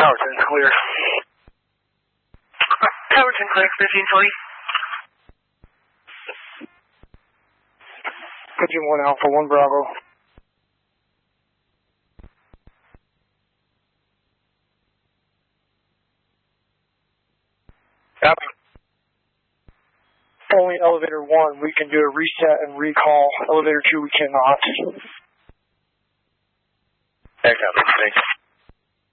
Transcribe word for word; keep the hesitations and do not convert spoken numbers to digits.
Towerton, clear. Towerton, clear, fifteen twenty. Pigeon one Alpha, one Bravo. Copy. Only elevator one, we can do a reset and recall. Elevator two, we cannot. Yeah, copy. Thanks.